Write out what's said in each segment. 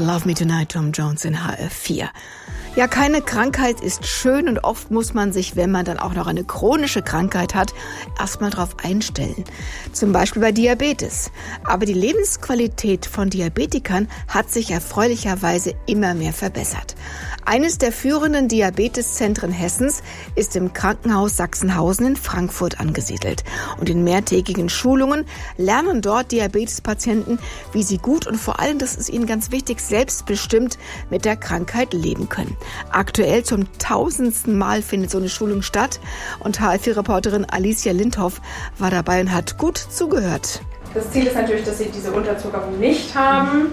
Love Me Tonight, Tom Jones in HR4. Ja, keine Krankheit ist schön und oft muss man sich, wenn man dann auch noch eine chronische Krankheit hat, erstmal drauf einstellen. Zum Beispiel bei Diabetes. Aber die Lebensqualität von Diabetikern hat sich erfreulicherweise immer mehr verbessert. Eines der führenden Diabeteszentren Hessens ist im Krankenhaus Sachsenhausen in Frankfurt angesiedelt. Und in mehrtägigen Schulungen lernen dort Diabetespatienten, wie sie gut und vor allem, das ist ihnen ganz wichtig, selbstbestimmt mit der Krankheit leben können. Aktuell zum 1000. Mal findet so eine Schulung statt und HR4-Reporterin Alicia Lindhoff war dabei und hat gut zugehört. Das Ziel ist natürlich, dass sie diese Unterzuckerung nicht haben.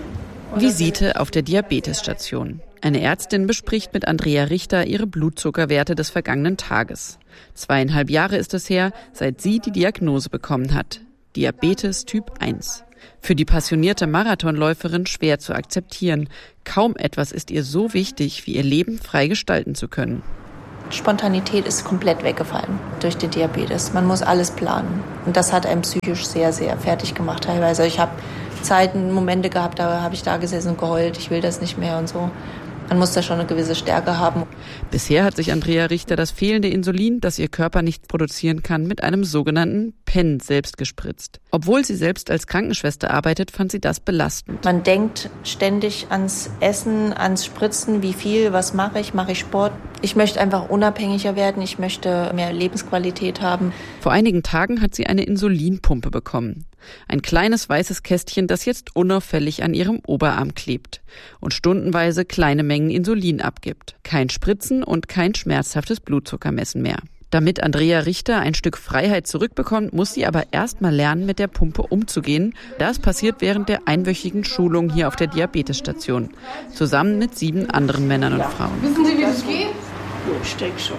Visite auf der Diabetesstation. Eine Ärztin bespricht mit Andrea Richter ihre Blutzuckerwerte des vergangenen Tages. 2,5 Jahre ist es her, seit sie die Diagnose bekommen hat. Diabetes Typ 1. Für die passionierte Marathonläuferin schwer zu akzeptieren. Kaum etwas ist ihr so wichtig, wie ihr Leben frei gestalten zu können. Spontanität ist komplett weggefallen durch den Diabetes. Man muss alles planen. Und das hat einen psychisch sehr, sehr fertig gemacht teilweise. Ich habe Zeiten, Momente gehabt, da habe ich da gesessen und geheult. Ich will das nicht mehr und so. Man muss da schon eine gewisse Stärke haben. Bisher hat sich Andrea Richter das fehlende Insulin, das ihr Körper nicht produzieren kann, mit einem sogenannten Pen selbst gespritzt. Obwohl sie selbst als Krankenschwester arbeitet, fand sie das belastend. Man denkt ständig ans Essen, ans Spritzen, wie viel, was mache ich Sport. Ich möchte einfach unabhängiger werden, ich möchte mehr Lebensqualität haben. Vor einigen Tagen hat sie eine Insulinpumpe bekommen. Ein kleines weißes Kästchen, das jetzt unauffällig an ihrem Oberarm klebt und stundenweise kleine Mengen Insulin abgibt. Kein Spritzen und kein schmerzhaftes Blutzuckermessen mehr. Damit Andrea Richter ein Stück Freiheit zurückbekommt, muss sie aber erst mal lernen, mit der Pumpe umzugehen. Das passiert während der einwöchigen Schulung hier auf der Diabetesstation. Zusammen mit 7 anderen Männern und Frauen. Wissen Sie, wie das geht? Ich denke schon.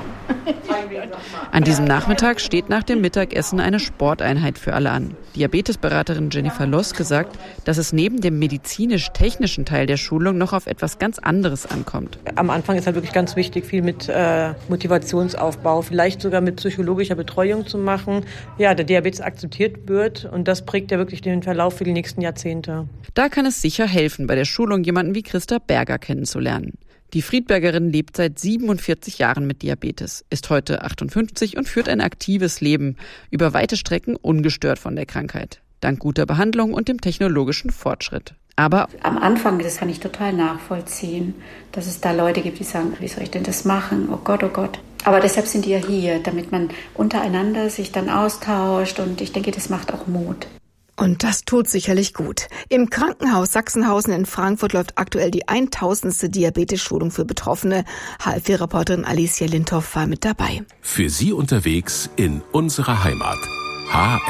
An diesem Nachmittag steht nach dem Mittagessen eine Sporteinheit für alle an. Diabetesberaterin Jennifer Loske sagt, dass es neben dem medizinisch-technischen Teil der Schulung noch auf etwas ganz anderes ankommt. Am Anfang ist halt wirklich ganz wichtig, viel mit Motivationsaufbau, vielleicht sogar mit psychologischer Betreuung zu machen. Ja, der Diabetes akzeptiert wird und das prägt ja wirklich den Verlauf für die nächsten Jahrzehnte. Da kann es sicher helfen, bei der Schulung jemanden wie Christa Berger kennenzulernen. Die Friedbergerin lebt seit 47 Jahren mit Diabetes, ist heute 58 und führt ein aktives Leben, über weite Strecken ungestört von der Krankheit. Dank guter Behandlung und dem technologischen Fortschritt. Aber am Anfang, das kann ich total nachvollziehen, dass es da Leute gibt, die sagen, wie soll ich denn das machen? Oh Gott, oh Gott. Aber deshalb sind die ja hier, damit man untereinander sich dann austauscht und ich denke, das macht auch Mut. Und das tut sicherlich gut. Im Krankenhaus Sachsenhausen in Frankfurt läuft aktuell die 1000. Diabetes-Schulung für Betroffene. HR4-Reporterin Alicia Lindhoff war mit dabei. Für Sie unterwegs in unserer Heimat. HR